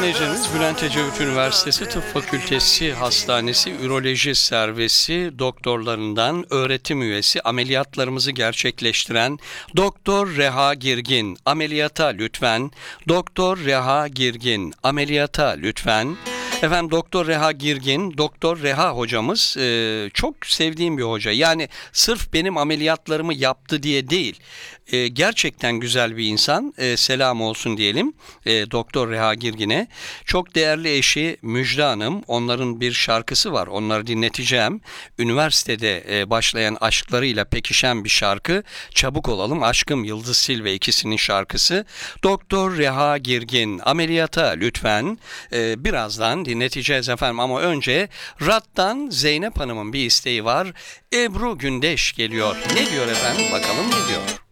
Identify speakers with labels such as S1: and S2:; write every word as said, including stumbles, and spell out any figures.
S1: dinleyicilerimiz, Bülent Ecevit Üniversitesi Tıp Fakültesi Hastanesi Üroloji Servisi doktorlarından öğretim üyesi, ameliyatlarımızı gerçekleştiren Doktor Reha Girgin, ameliyata lütfen. Doktor Reha Girgin, ameliyata lütfen. Efendim, Doktor Reha Girgin, Doktor Reha hocamız e, çok sevdiğim bir hoca. Yani sırf benim ameliyatlarımı yaptı diye değil. E, gerçekten güzel bir insan. E, selam olsun diyelim e, Doktor Reha Girgin'e. Çok değerli eşi Müjde Hanım. Onların bir şarkısı var. Onları dinleteceğim. Üniversitede e, başlayan aşklarıyla pekişen bir şarkı. Çabuk olalım aşkım, Yıldız Silve ikisinin şarkısı. Doktor Reha Girgin, ameliyata lütfen. E, birazdan dinleteceğiz efendim, ama önce Rat'tan Zeynep Hanım'ın bir isteği var. Ebru Gündeş geliyor. Ne diyor efendim? Bakalım ne diyor?